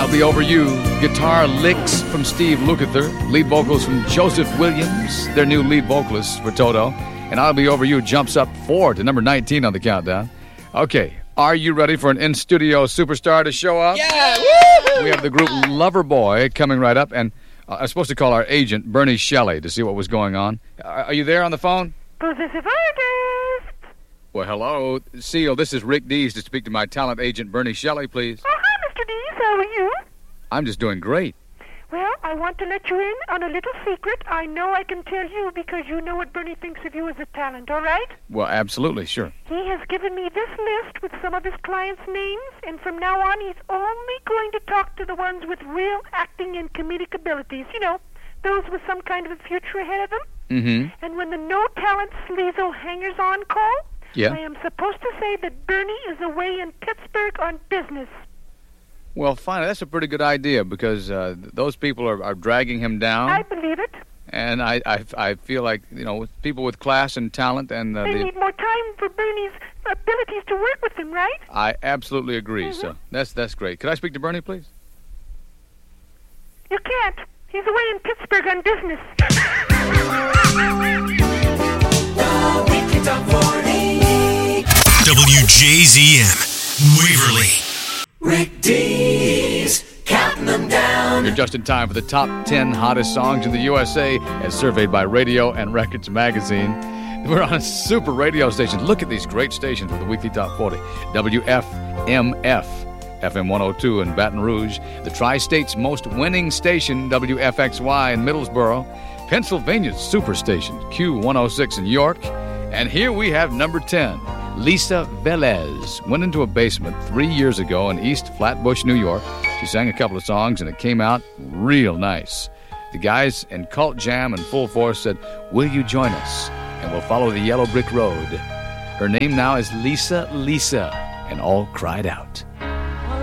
I'll Be Over You. Guitar licks from Steve Lukather. Lead vocals from Joseph Williams, their new lead vocalist for Toto. And I'll Be Over You jumps up 4 to number 19 on the countdown. Okay, are you ready for an in-studio superstar to show up? Yeah! Woo-hoo! We have the group Loverboy coming right up, and I was supposed to call our agent, Bernie Shelley, to see what was going on. Are you there on the phone? Possessive artist. Well, hello. Seal, this is Rick Dees to speak to my talent agent, Bernie Shelley, please. Oh, hi, Mr. Dees. How are you? I'm just doing great. Well, I want to let you in on a little secret. I know I can tell you because you know what Bernie thinks of you as a talent, all right? Well, absolutely, sure. He has given me this list with some of his clients' names, and from now on he's only going to talk to the ones with real acting and comedic abilities. You know, those with some kind of a future ahead of them. Mm-hmm. And when the no-talent sleazel hangers-on call, Yeah. I am supposed to say that Bernie is away in Pittsburgh on business. Well, fine. That's a pretty good idea because those people are dragging him down. I believe it. And I feel like, you know, with people with class and talent and... They need more time for Bernie's abilities to work with them, right? I absolutely agree, so that's great. Could I speak to Bernie, please? You can't. He's away in Pittsburgh on business. WJZM, Waverly. Rick Dees, counting them down. You're just in time for the top 10 hottest songs in the USA as surveyed by Radio and Records magazine. We're on a super radio station. Look at these great stations with the weekly top 40. WFMF, FM 102 in Baton Rouge. The Tri-State's most winning station, WFXY in Middlesboro. Pennsylvania's superstation, Q106 in York. And here we have number 10. Lisa Velez went into a basement 3 years ago in East Flatbush, New York. She sang a couple of songs, and it came out real nice. The guys in Cult Jam and Full Force said, "Will you join us? And we'll follow the yellow brick road." Her name now is Lisa, and all cried out.